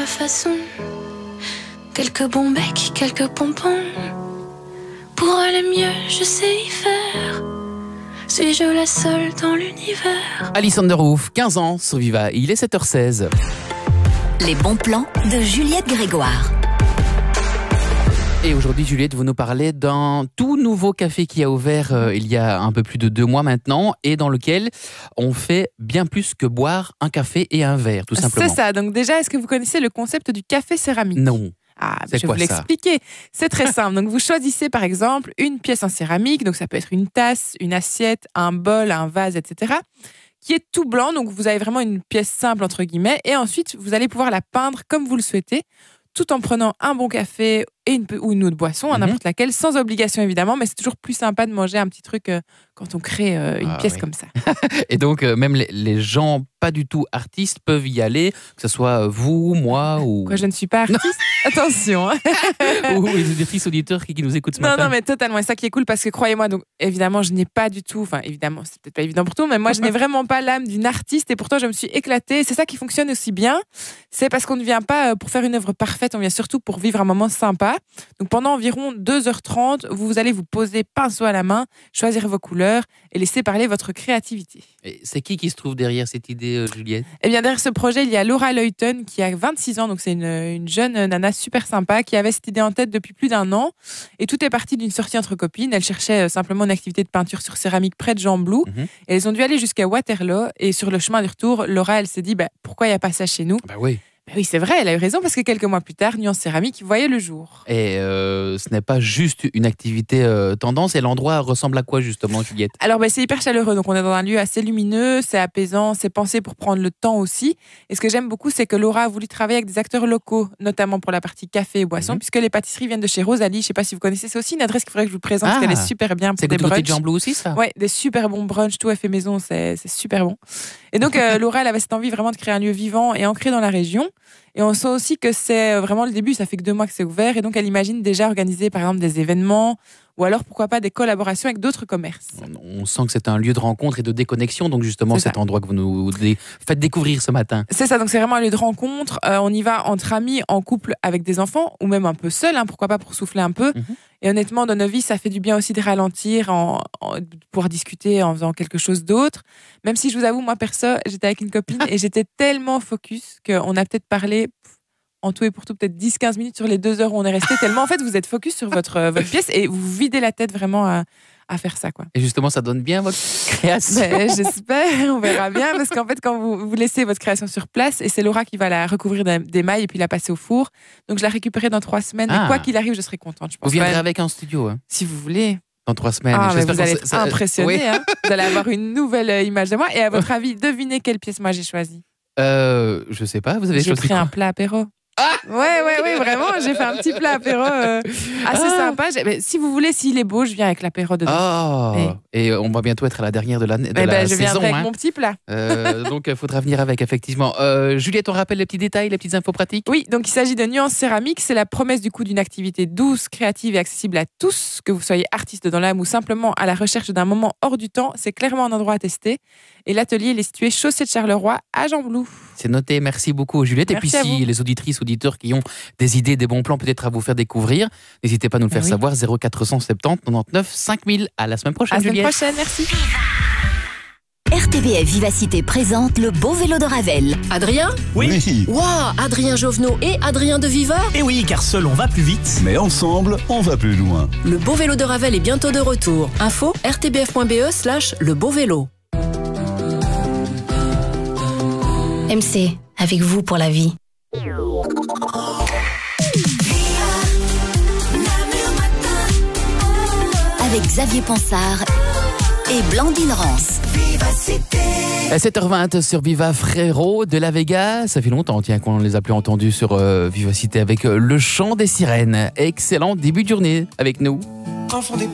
ma façon. Quelques bons becs, quelques pompons. Pour aller mieux, je sais y faire. Suis-je la seule dans l'univers? Alison Derouf, 15 ans, sur Viva. Il est 7h16. Les bons plans de Juliette Grégoire. Et aujourd'hui, Juliette, vous nous parlez d'un tout nouveau café qui a ouvert il y a un peu plus de 2 mois maintenant et dans lequel on fait bien plus que boire un café et un verre, tout simplement. C'est ça. Donc déjà, est-ce que vous connaissez le concept du café céramique? Non. Ah, C'est je vais quoi vous ça? l'expliquer. C'est très simple. Donc, vous choisissez par exemple une pièce en céramique. Donc, ça peut être une tasse, une assiette, un bol, un vase, etc. qui est tout blanc. Donc, vous avez vraiment une pièce simple, entre guillemets. Et ensuite, vous allez pouvoir la peindre comme vous le souhaitez, tout en prenant un bon café ou une autre boisson, n'importe laquelle, sans obligation évidemment. Mais c'est toujours plus sympa de manger un petit truc quand on crée une pièce comme ça. Et donc, même les gens pas du tout artistes peuvent y aller, que ce soit vous, moi ou... Quoi, je ne suis pas artiste? Attention. ou les auditrices, auditeurs qui nous écoutent ce matin. Non, mais totalement. Et ça qui est cool parce que croyez-moi, donc évidemment, je n'ai pas du tout, enfin évidemment, c'est peut-être pas évident pour tout, mais moi, je n'ai vraiment pas l'âme d'une artiste et pourtant, je me suis éclatée. C'est ça qui fonctionne aussi bien. C'est parce qu'on ne vient pas pour faire une œuvre parfaite, on vient surtout pour vivre un moment sympa. Donc pendant environ 2h30, vous allez vous poser pinceau à la main, choisir vos couleurs et laisser parler votre créativité. Et c'est qui se trouve derrière cette idée, Juliette? Eh bien, derrière ce projet, il y a Laura Leuton qui a 26 ans, donc c'est une jeune nana super sympa qui avait cette idée en tête depuis plus d'1 an. Et tout est parti d'une sortie entre copines. Elle cherchait simplement une activité de peinture sur céramique près de Jean-Blou. Et elles ont dû aller jusqu'à Waterloo. Et sur le chemin du retour, Laura, elle s'est dit pourquoi il n'y a pas ça chez nous? Bah oui. Oui, c'est vrai, elle a eu raison parce que quelques mois plus tard, Nuance Céramique voyait le jour. Et ce n'est pas juste une activité tendance. Et l'endroit ressemble à quoi justement, Juliette? Alors, c'est hyper chaleureux. Donc, on est dans un lieu assez lumineux, c'est apaisant, c'est pensé pour prendre le temps aussi. Et ce que j'aime beaucoup, c'est que Laura a voulu travailler avec des acteurs locaux, notamment pour la partie café et boissons, puisque les pâtisseries viennent de chez Rosalie. Je ne sais pas si vous connaissez, c'est aussi une adresse qu'il faudrait que je vous présente parce qu'elle est super bien pour c'est des côté brunchs. de Jean-Blou aussi, ça? Ouais, des super bons brunchs, tout est fait maison, c'est super bon. Et donc, Laura, elle avait cette envie vraiment de créer un lieu vivant et ancré dans la région. Et on sent aussi que c'est vraiment le début, ça fait que 2 mois que c'est ouvert. Et donc, elle imagine déjà organiser, par exemple, des événements ou alors, pourquoi pas, des collaborations avec d'autres commerces. On sent que c'est un lieu de rencontre et de déconnexion, donc justement, cet endroit que vous nous faites découvrir ce matin. C'est ça, donc c'est vraiment un lieu de rencontre. On y va entre amis, en couple, avec des enfants, ou même un peu seul, pourquoi pas, pour souffler un peu. Et honnêtement, dans nos vies, ça fait du bien aussi de ralentir, de pouvoir discuter en faisant quelque chose d'autre. Même si je vous avoue, moi, perso, j'étais avec une copine et j'étais tellement focus qu'on a peut-être parlé... en tout et pour tout, peut-être 10-15 minutes sur les 2 heures où on est resté, tellement en fait vous êtes focus sur votre pièce et vous videz la tête vraiment à faire ça, quoi. Et justement, ça donne bien votre création. J'espère, on verra bien, parce qu'en fait, quand vous laissez votre création sur place, et c'est Laura qui va la recouvrir des mailles et puis la passer au four, donc je la récupérerai dans 3 semaines, et quoi qu'il arrive, je serai contente, je pense. Vous viendrez avec un studio, si vous voulez. Dans 3 semaines. Mais vous allez être impressionné, vous allez avoir une nouvelle image de moi, et à votre avis, devinez quelle pièce moi j'ai choisie? Je sais pas, vous avez choisi J'ai pris un plat apéro. Ouais, vraiment, j'ai fait un petit plat apéro assez sympa. Si vous voulez, s'il est beau, je viens avec l'apéro dedans. Et on va bientôt être à la dernière de la je saison. viendrai avec mon petit plat. Donc, il faudra venir avec, effectivement. Juliette, on rappelle les petits détails, les petites infos pratiques? Oui, donc il s'agit de Nuance Céramique. C'est la promesse du coup d'une activité douce, créative et accessible à tous, que vous soyez artiste dans l'âme ou simplement à la recherche d'un moment hors du temps. C'est clairement un endroit à tester. Et l'atelier, il est situé chaussée de Charleroi à Jean-Blou. C'est noté, merci beaucoup Juliette. Merci. Et puis si les auditrices, auditeurs qui ont des idées, des bons plans peut-être à vous faire découvrir, n'hésitez pas à nous le faire savoir, 0470 99 5000. À la semaine prochaine, Juliette. À la semaine prochaine, merci. RTBF Vivacité présente le beau vélo de Ravel. Adrien? Oui. Waouh, Adrien Jovenot et Adrien de Viva? Et oui, car seul on va plus vite, mais ensemble on va plus loin. Le beau vélo de Ravel est bientôt de retour. Info rtbf.be/le beau vélo. MC, avec vous pour la vie. Avec Xavier Pansard et Blandine Rance. À 7h20 sur Viva Frérot de la Vega. Ça fait longtemps qu'on ne les a plus entendus sur Vivacité avec le chant des sirènes. Excellent début de journée avec nous. Enfant des